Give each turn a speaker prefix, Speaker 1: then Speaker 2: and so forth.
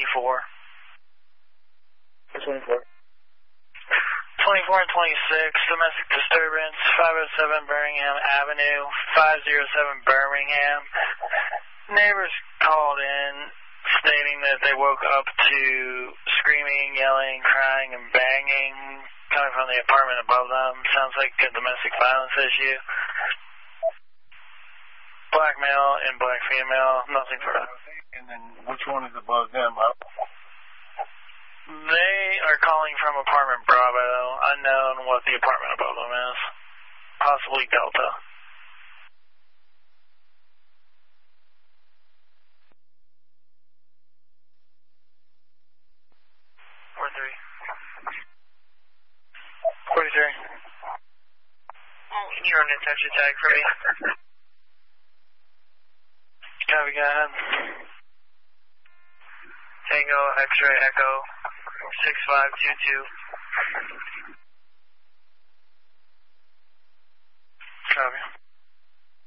Speaker 1: 24.
Speaker 2: 24.
Speaker 1: 24 and 26, domestic disturbance, 507 Birmingham Avenue, 507 Birmingham. Neighbors called in stating that they woke up to screaming, yelling, crying, and banging coming from the apartment above them. Sounds like a domestic violence issue. Black male and black female, nothing further.
Speaker 2: And then which one is above them?
Speaker 1: They are calling from apartment Bravo, unknown what the apartment above them is. Possibly Delta.
Speaker 3: You're on attention tag for me.
Speaker 1: Copy, go ahead.
Speaker 3: Tango, X-ray, Echo, 6522.